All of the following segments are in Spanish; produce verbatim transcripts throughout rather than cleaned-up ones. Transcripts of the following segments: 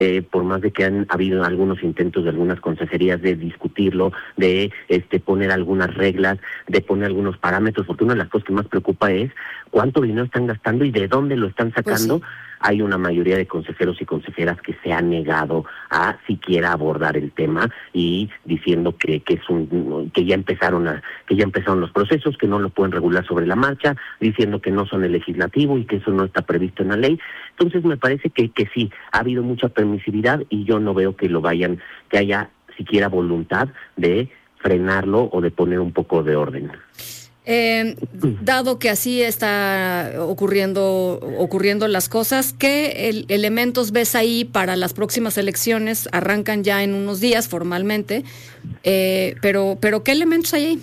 Eh, por más de que han habido algunos intentos de algunas consejerías de discutirlo, de este poner algunas reglas, de poner algunos parámetros, porque una de las cosas que más preocupa es cuánto dinero están gastando y de dónde lo están sacando. Pues sí. Hay una mayoría de consejeros y consejeras que se han negado a siquiera abordar el tema y diciendo que, que es un que ya empezaron a que ya empezaron los procesos, que no lo pueden regular sobre la marcha, diciendo que no son el legislativo y que eso no está previsto en la ley. Entonces me parece que, que sí, ha habido mucha permisividad y yo no veo que lo vayan, que haya siquiera voluntad de frenarlo o de poner un poco de orden. Eh, dado que así está ocurriendo ocurriendo las cosas, ¿qué el, elementos ves ahí para las próximas elecciones? Arrancan ya en unos días formalmente, eh, pero pero ¿qué elementos hay ahí?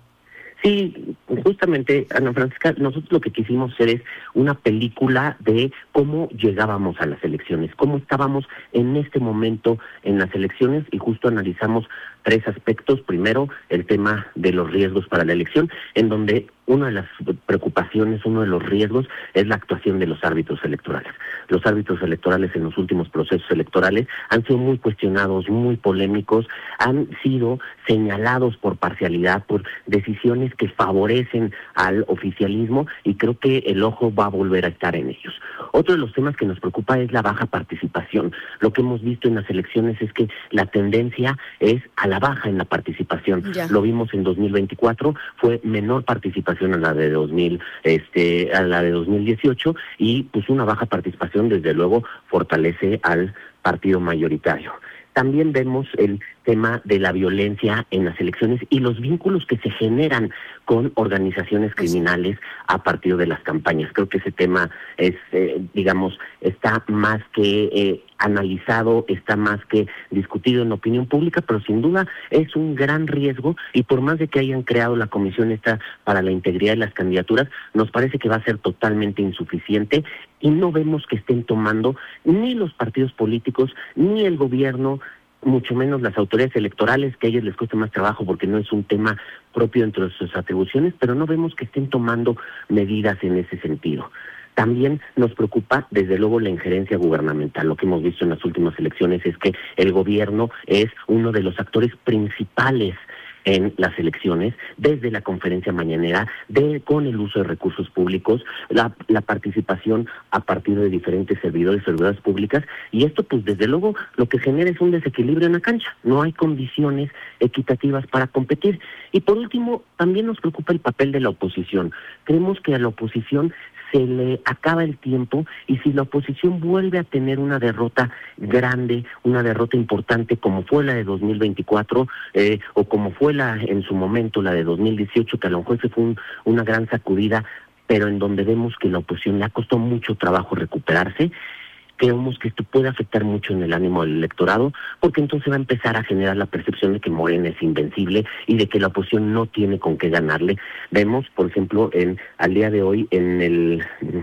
Sí, justamente, Ana Francisca, nosotros lo que quisimos hacer es una película de cómo llegábamos a las elecciones, cómo estábamos en este momento en las elecciones, y justo analizamos tres aspectos. Primero, el tema de los riesgos para la elección, en donde una de las preocupaciones, uno de los riesgos es la actuación de los árbitros electorales. Los árbitros electorales en los últimos procesos electorales han sido muy cuestionados, muy polémicos, han sido señalados por parcialidad, por decisiones que favorecen al oficialismo, y creo que el ojo va a volver a estar en ellos. Otro de los temas que nos preocupa es la baja participación. Lo que hemos visto en las elecciones es que la tendencia es a la baja en la participación. Ya. Lo vimos en dos mil veinticuatro, fue menor participación a la de dos mil, este, a la de dos mil dieciocho, y pues una baja participación desde luego fortalece al partido mayoritario. También vemos el tema de la violencia en las elecciones y los vínculos que se generan con organizaciones criminales a partir de las campañas. Creo que ese tema es, eh, digamos, está más que eh, analizado, está más que discutido en la opinión pública, pero sin duda es un gran riesgo, y por más de que hayan creado la comisión esta para la integridad de las candidaturas, nos parece que va a ser totalmente insuficiente, y no vemos que estén tomando ni los partidos políticos, ni el gobierno, mucho menos las autoridades electorales, que a ellos les cuesta más trabajo porque no es un tema propio dentro de sus atribuciones, pero no vemos que estén tomando medidas en ese sentido. También nos preocupa, desde luego, la injerencia gubernamental. Lo que hemos visto en las últimas elecciones es que el gobierno es uno de los actores principales en las elecciones, desde la conferencia mañanera, de, con el uso de recursos públicos, la, la participación a partir de diferentes servidores y servidoras públicas, y esto pues desde luego lo que genera es un desequilibrio en la cancha, no hay condiciones equitativas para competir. Y por último, también nos preocupa el papel de la oposición. Creemos que a la oposición se le acaba el tiempo, y si la oposición vuelve a tener una derrota grande, una derrota importante como fue la de dos mil veinticuatro, eh, o como fue la en su momento la de dos mil dieciocho, que a lo mejor se fue un, una gran sacudida, pero en donde vemos que la oposición le ha costado mucho trabajo recuperarse, creemos que esto puede afectar mucho en el ánimo del electorado, porque entonces va a empezar a generar la percepción de que Morena es invencible y de que la oposición no tiene con qué ganarle. Vemos, por ejemplo, en al día de hoy, en el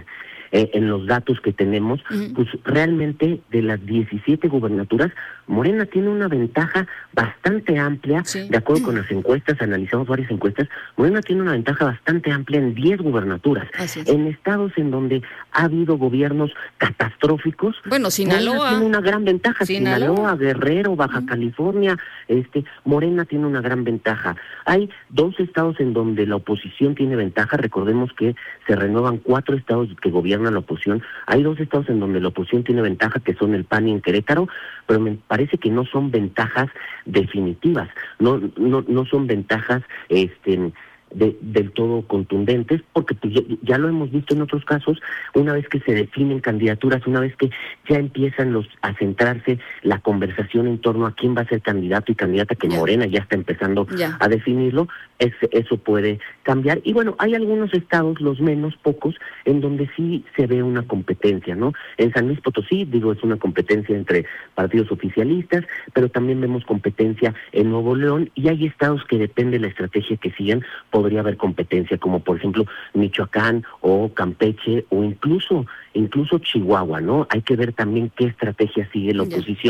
eh, en los datos que tenemos, uh-huh. pues realmente de las diecisiete gubernaturas, Morena tiene una ventaja bastante amplia, sí. De acuerdo con las encuestas, analizamos varias encuestas, Morena tiene una ventaja bastante amplia en diez gubernaturas. En estados en donde ha habido gobiernos catastróficos, bueno, Sinaloa Morena tiene una gran ventaja, Sinaloa, Sinaloa Guerrero, Baja uh-huh. California, este, Morena tiene una gran ventaja. Hay dos estados en donde la oposición tiene ventaja, recordemos que se renuevan cuatro estados que gobiernan la oposición, hay dos estados en donde la oposición tiene ventaja, que son el P A N y en Querétaro, pero me parece que no son ventajas definitivas, no no no son ventajas este de, del todo contundentes, porque pues ya, ya lo hemos visto en otros casos, una vez que se definen candidaturas, una vez que ya empiezan los a centrarse la conversación en torno a quién va a ser candidato y candidata, que yeah. Morena ya está empezando yeah. a definirlo, es, eso puede cambiar. Y bueno, hay algunos estados, los menos, pocos, en donde sí se ve una competencia, ¿no? En San Luis Potosí, digo, es una competencia entre partidos oficialistas, pero también vemos competencia en Nuevo León, y hay estados que depende de la estrategia que sigan, podría haber competencia, como por ejemplo Michoacán o Campeche o incluso incluso Chihuahua, ¿no? Hay que ver también qué estrategia sigue la oposición,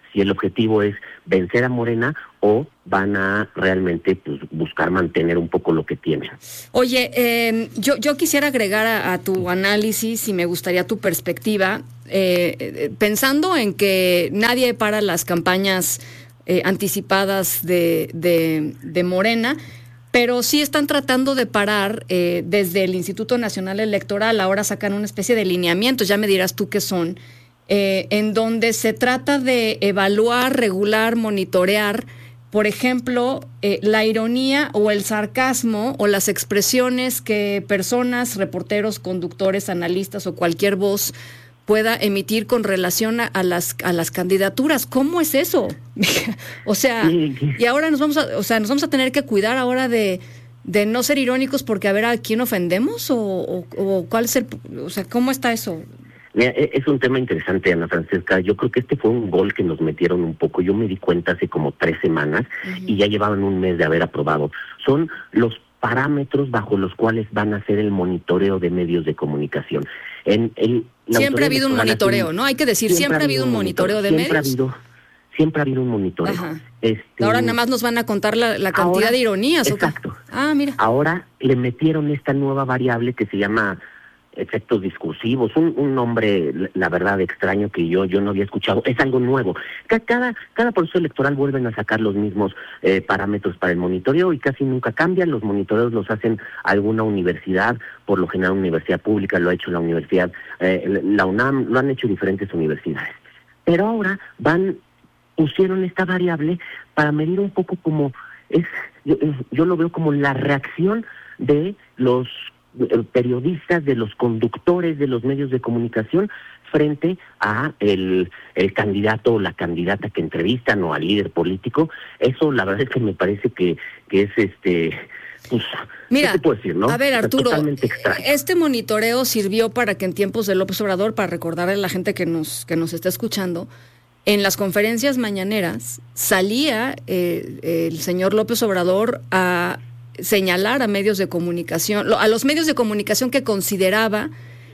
si el objetivo es vencer a Morena o van a realmente pues, buscar mantener un poco lo que tienen. Oye, eh, yo, yo quisiera agregar a, a tu análisis y me gustaría tu perspectiva, eh, eh, pensando en que nadie para las campañas eh, anticipadas de, de, de Morena, pero sí están tratando de parar eh, desde el Instituto Nacional Electoral. Ahora sacan una especie de lineamientos, ya me dirás tú qué son, eh, en donde se trata de evaluar, regular, monitorear, por ejemplo, eh, la ironía o el sarcasmo o las expresiones que personas, reporteros, conductores, analistas o cualquier voz pueda emitir con relación a, a las a las candidaturas. ¿Cómo es eso? O sea, y ahora nos vamos a, o sea, nos vamos a tener que cuidar ahora de, de no ser irónicos porque a ver a quién ofendemos o, o, o cuál es el, o sea, ¿cómo está eso? Mira, es un tema interesante, Ana Francesca. Yo creo que este fue un gol que nos metieron un poco. Yo me di cuenta hace como tres semanas uh-huh. y ya llevaban un mes de haber aprobado. Son los parámetros bajo los cuales van a hacer el monitoreo de medios de comunicación. En el, siempre ha habido un monitoreo, ¿no? Hay que decir, siempre, siempre ha habido un monitoreo, monitoreo de siempre medios. Ha habido, siempre ha habido un monitoreo. Ajá. Este, ahora nada más nos van a contar la, la cantidad ahora, de ironías. Exacto. ¿O qué? Ah, mira. Ahora le metieron esta nueva variable que se llama efectos discursivos, un, un nombre, la verdad, extraño que yo yo no había escuchado. Es algo nuevo. Cada, cada proceso electoral vuelven a sacar los mismos eh, parámetros para el monitoreo y casi nunca cambian. Los monitoreos los hacen alguna universidad, por lo general una universidad pública, lo ha hecho la universidad, eh, la UNAM, lo han hecho diferentes universidades. Pero ahora van, pusieron esta variable para medir un poco como, es yo, yo lo veo como la reacción de los periodistas, de los conductores de los medios de comunicación frente a el, el candidato o la candidata que entrevistan o al líder político. Eso la verdad es que me parece que, que es este pues, mira, ¿qué te puedo decir, no? A ver, Arturo, totalmente este monitoreo sirvió para que en tiempos de López Obrador, para recordarle a la gente que nos, que nos está escuchando, en las conferencias mañaneras salía eh, el señor López Obrador a señalar a medios de comunicación, a los medios de comunicación que consideraba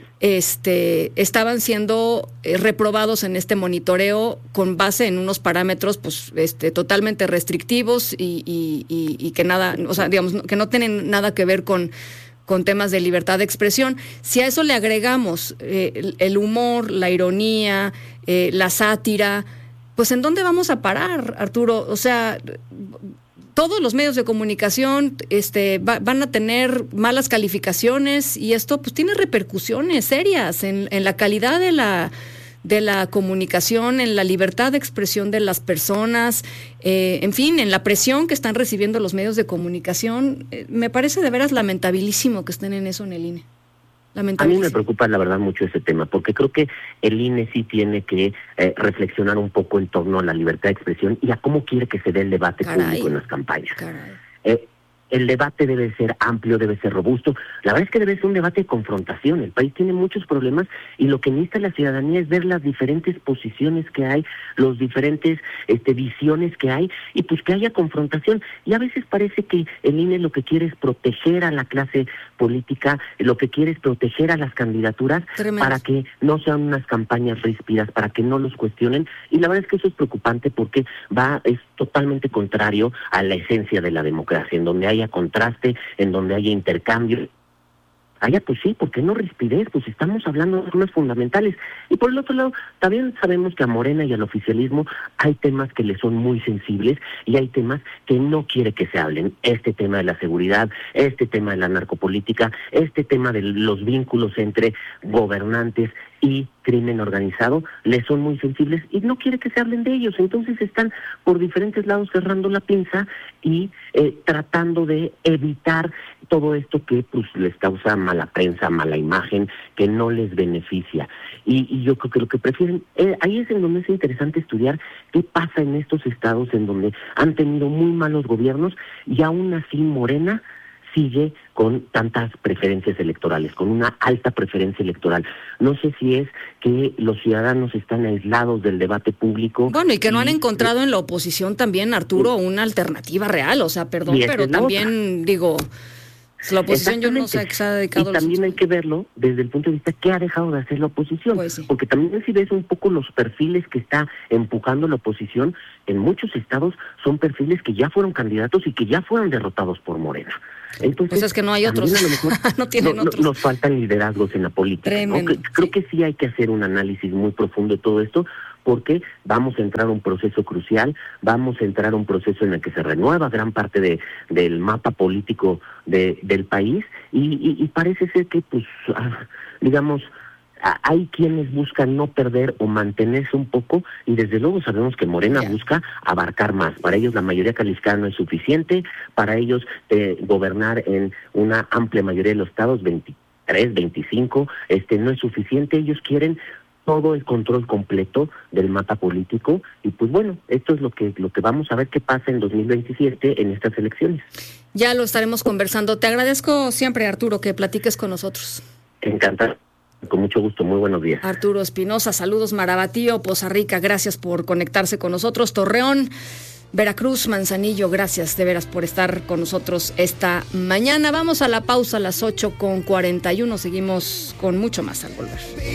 este estaban siendo eh, reprobados en este monitoreo con base en unos parámetros pues este totalmente restrictivos y, y, y, y que nada, o sea, digamos, que no tienen nada que ver con con temas de libertad de expresión. Si a eso le agregamos eh, el, el humor, la ironía, eh, la sátira, pues ¿en dónde vamos a parar, Arturo? O sea, todos los medios de comunicación este, va, van a tener malas calificaciones y esto pues tiene repercusiones serias en, en la calidad de la de la comunicación, en la libertad de expresión de las personas, eh, en fin, en la presión que están recibiendo los medios de comunicación. Eh, me parece de veras lamentabilísimo que estén en eso en el I N E. A mí me preocupa la verdad mucho ese tema, porque creo que el I N E sí tiene que eh, reflexionar un poco en torno a la libertad de expresión y a cómo quiere que se dé el debate Caray. público en las campañas. Eh, el debate debe ser amplio, debe ser robusto. La verdad es que debe ser un debate de confrontación. El país tiene muchos problemas y lo que necesita la ciudadanía es ver las diferentes posiciones que hay, los diferentes este, visiones que hay y pues que haya confrontación. Y a veces parece que el I N E lo que quiere es proteger a la clase política, lo que quiere es proteger a las candidaturas Tremendo. para que no sean unas campañas ríspidas, para que no los cuestionen. Y la verdad es que eso es preocupante porque va es totalmente contrario a la esencia de la democracia, en donde haya contraste, en donde haya intercambio. Haya, pues sí, ¿por qué no rispidez? Pues estamos hablando de temas fundamentales. Y por el otro lado, también sabemos que a Morena y al oficialismo hay temas que le son muy sensibles y hay temas que no quiere que se hablen. Este tema de la seguridad, este tema de la narcopolítica, este tema de los vínculos entre gobernantes y crimen organizado, le son muy sensibles y no quiere que se hablen de ellos. Entonces están por diferentes lados cerrando la pinza y eh, tratando de evitar todo esto que pues les causa mala prensa, mala imagen, que no les beneficia. Y, y yo creo que lo que prefieren, eh, ahí es en donde es interesante estudiar qué pasa en estos estados en donde han tenido muy malos gobiernos y aún así Morena sigue con tantas preferencias electorales, con una alta preferencia electoral. No sé si es que los ciudadanos están aislados del debate público. Bueno, y que no y, han encontrado en la oposición también, Arturo, una alternativa real. O sea, perdón, pero también, otra. digo, La oposición yo no sé a qué se ha dedicado. Y también hay que verlo desde el punto de vista qué ha dejado de hacer la oposición. Pues sí. Porque también si ves un poco los perfiles que está empujando la oposición, en muchos estados son perfiles que ya fueron candidatos y que ya fueron derrotados por Morena. Entonces, pues es que no hay otros, a lo mejor no tienen no, otros. No, nos faltan liderazgos en la política, ¿no? Creo, creo que sí hay que hacer un análisis muy profundo de todo esto, porque vamos a entrar a un proceso crucial, vamos a entrar a un proceso en el que se renueva gran parte de del mapa político de, del país, y, y, y parece ser que, pues, ah, digamos, hay quienes buscan no perder o mantenerse un poco, y desde luego sabemos que Morena yeah. busca abarcar más. Para ellos la mayoría calificada no es suficiente, para ellos eh, gobernar en una amplia mayoría de los estados, veintitrés, veinticinco, este no es suficiente. Ellos quieren todo el control completo del mapa político, y pues bueno, esto es lo que lo que vamos a ver qué pasa en dos mil veintisiete en estas elecciones. Ya lo estaremos conversando. Te agradezco siempre, Arturo, que platiques con nosotros. Encantado. Con mucho gusto, muy buenos días. Arturo Espinosa, saludos Marabatío, Poza Rica, gracias por conectarse con nosotros. Torreón, Veracruz, Manzanillo, gracias de veras por estar con nosotros esta mañana. Vamos a la pausa a las ocho con cuarenta y uno, seguimos con mucho más al volver.